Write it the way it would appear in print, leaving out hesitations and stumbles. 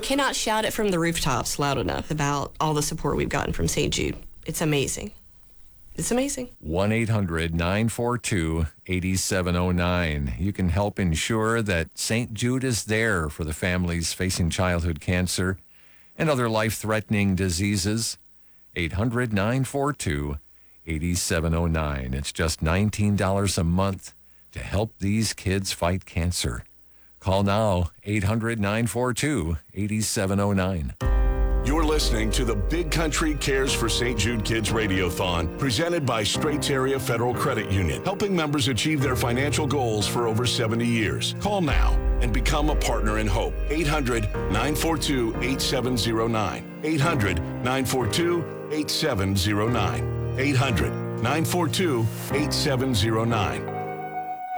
cannot shout it from the rooftops loud enough about all the support we've gotten from St. Jude. It's amazing. It's amazing. 1-800-942-8709. You can help ensure that St. Jude is there for the families facing childhood cancer and other life-threatening diseases. 800-942-8709. It's just $19 a month to help these kids fight cancer. Call now, 800-942-8709. You're listening to the Big Country Cares for St. Jude Kids Radiothon, presented by Straits Area Federal Credit Union, helping members achieve their financial goals for over 70 years. Call now and become a partner in hope. 800-942-8709. 800-942-8709. 800-942-8709.